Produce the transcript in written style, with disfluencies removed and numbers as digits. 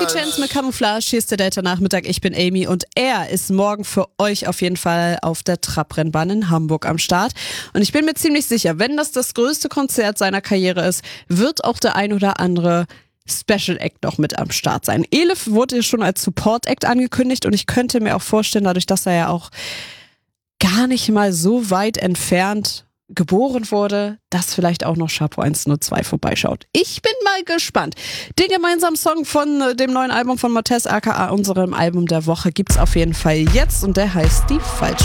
Chance mit Camouflage. Hier ist der Delta-Nachmittag. Ich bin Amy und er ist morgen für euch auf jeden Fall auf der Trabrennbahn in Hamburg am Start. Und ich bin mir ziemlich sicher, wenn das größte Konzert seiner Karriere ist, wird auch der ein oder andere Special Act noch mit am Start sein. Elif wurde schon als Support Act angekündigt und ich könnte mir auch vorstellen, dadurch, dass er ja auch gar nicht mal so weit entfernt geboren wurde, dass vielleicht auch noch Chapeau 102 vorbeischaut. Ich bin mal gespannt. Den gemeinsamen Song von dem neuen Album von Mottes aka unserem Album der Woche gibt's auf jeden Fall jetzt und der heißt Die Falsche